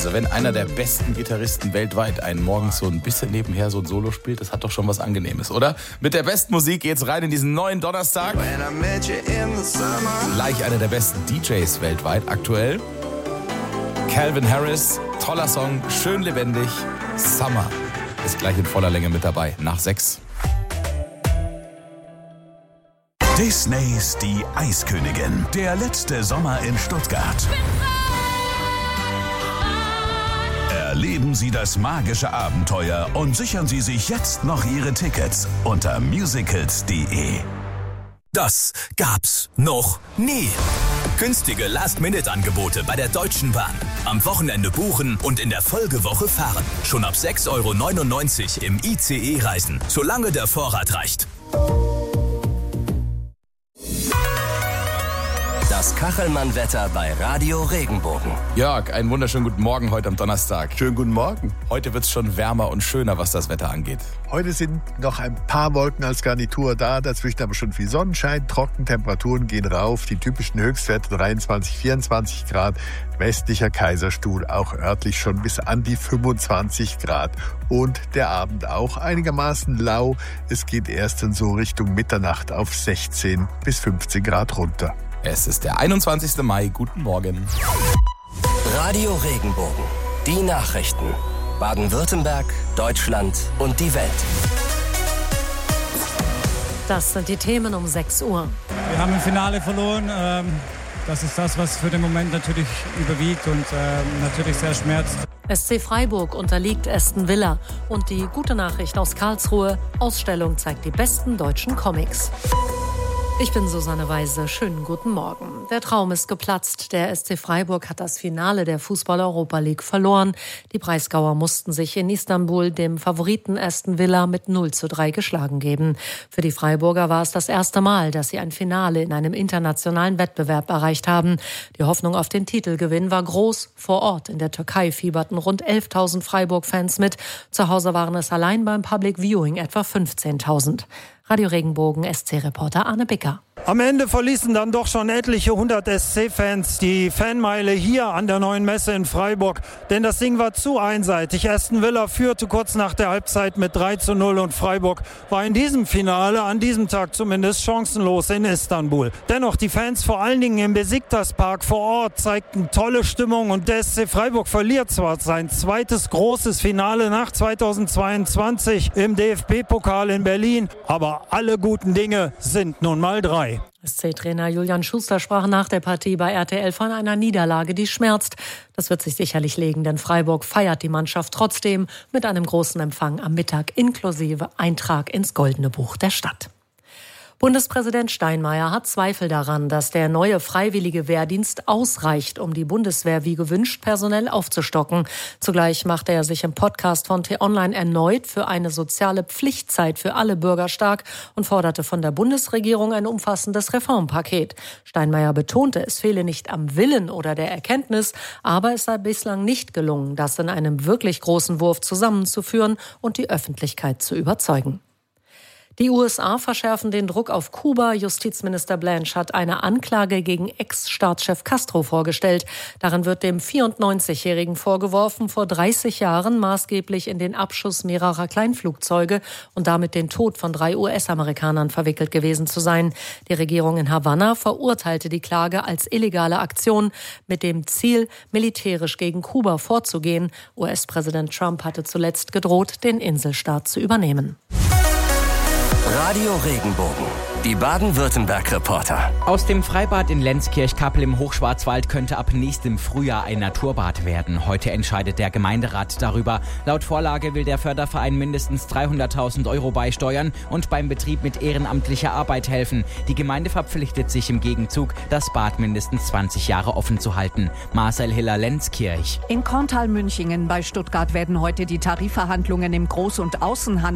Also wenn einer der besten Gitarristen weltweit einen morgens so ein bisschen nebenher so ein Solo spielt, das hat doch schon was Angenehmes, oder? Mit der besten Musik geht's rein in diesen neuen Donnerstag. Gleich einer der besten DJs weltweit aktuell. Calvin Harris, toller Song, schön lebendig. Summer ist gleich in voller Länge mit dabei, nach 6. Disneys Die Eiskönigin. Der letzte Sommer in Stuttgart. Erleben Sie das magische Abenteuer und sichern Sie sich jetzt noch Ihre Tickets unter musicals.de. Das gab's noch nie. Günstige Last-Minute-Angebote bei der Deutschen Bahn. Am Wochenende buchen und in der Folgewoche fahren. Schon ab 6,99 € im ICE reisen, solange der Vorrat reicht. Das Kachelmann-Wetter bei Radio Regenbogen. Jörg, einen wunderschönen guten Morgen heute am Donnerstag. Schönen guten Morgen. Heute wird's schon wärmer und schöner, was das Wetter angeht. Heute sind noch ein paar Wolken als Garnitur da, dazwischen aber schon viel Sonnenschein, trocken, Temperaturen gehen rauf, die typischen Höchstwerte 23, 24 Grad, westlicher Kaiserstuhl auch örtlich schon bis an die 25 Grad. Und der Abend auch einigermaßen lau, es geht erst in so Richtung Mitternacht auf 16 bis 15 Grad runter. Es ist der 21. Mai, guten Morgen. Radio Regenbogen, die Nachrichten. Baden-Württemberg, Deutschland und die Welt. Das sind die Themen um 6 Uhr. Wir haben im Finale verloren. Das ist das, was für den Moment natürlich überwiegt und natürlich sehr schmerzt. SC Freiburg unterliegt Aston Villa. Und die gute Nachricht aus Karlsruhe: Ausstellung zeigt die besten deutschen Comics. Ich bin Susanne Weise. Schönen guten Morgen. Der Traum ist geplatzt. Der SC Freiburg hat das Finale der Fußball-Europa League verloren. Die Breisgauer mussten sich in Istanbul dem Favoriten Aston Villa mit 0:3 geschlagen geben. Für die Freiburger war es das erste Mal, dass sie ein Finale in einem internationalen Wettbewerb erreicht haben. Die Hoffnung auf den Titelgewinn war groß. Vor Ort in der Türkei fieberten rund 11.000 Freiburg-Fans mit. Zu Hause waren es allein beim Public Viewing etwa 15.000. Radio Regenbogen SC-Reporter Arne Bicker. Am Ende verließen dann doch schon etliche 100 SC-Fans die Fanmeile hier an der Neuen Messe in Freiburg. Denn das Ding war zu einseitig. Aston Villa führte kurz nach der Halbzeit mit 3:0 und Freiburg war in diesem Finale, an diesem Tag zumindest, chancenlos in Istanbul. Dennoch, die Fans vor allen Dingen im Besiktas-Park vor Ort zeigten tolle Stimmung und der SC Freiburg verliert zwar sein zweites großes Finale nach 2022 im DFB-Pokal in Berlin, aber alle guten Dinge sind nun mal 3. SC-Trainer Julian Schuster sprach nach der Partie bei RTL von einer Niederlage, die schmerzt. Das wird sich sicherlich legen, denn Freiburg feiert die Mannschaft trotzdem mit einem großen Empfang am Mittag inklusive Eintrag ins Goldene Buch der Stadt. Bundespräsident Steinmeier hat Zweifel daran, dass der neue freiwillige Wehrdienst ausreicht, um die Bundeswehr wie gewünscht personell aufzustocken. Zugleich machte er sich im Podcast von T-Online erneut für eine soziale Pflichtzeit für alle Bürger stark und forderte von der Bundesregierung ein umfassendes Reformpaket. Steinmeier betonte, es fehle nicht am Willen oder der Erkenntnis, aber es sei bislang nicht gelungen, das in einem wirklich großen Wurf zusammenzuführen und die Öffentlichkeit zu überzeugen. Die USA verschärfen den Druck auf Kuba. Justizminister Blanche hat eine Anklage gegen Ex-Staatschef Castro vorgestellt. Darin wird dem 94-Jährigen vorgeworfen, vor 30 Jahren maßgeblich in den Abschuss mehrerer Kleinflugzeuge und damit den Tod von 3 US-Amerikanern verwickelt gewesen zu sein. Die Regierung in Havanna verurteilte die Klage als illegale Aktion mit dem Ziel, militärisch gegen Kuba vorzugehen. US-Präsident Trump hatte zuletzt gedroht, den Inselstaat zu übernehmen. Radio Regenbogen, die Baden-Württemberg-Reporter. Aus dem Freibad in Lenzkirch-Kappel im Hochschwarzwald könnte ab nächstem Frühjahr ein Naturbad werden. Heute entscheidet der Gemeinderat darüber. Laut Vorlage will der Förderverein mindestens 300.000 € beisteuern und beim Betrieb mit ehrenamtlicher Arbeit helfen. Die Gemeinde verpflichtet sich im Gegenzug, das Bad mindestens 20 Jahre offen zu halten. Marcel Hiller, Lenzkirch. In Korntal-Münchingen bei Stuttgart werden heute die Tarifverhandlungen im Groß- und Außenhandel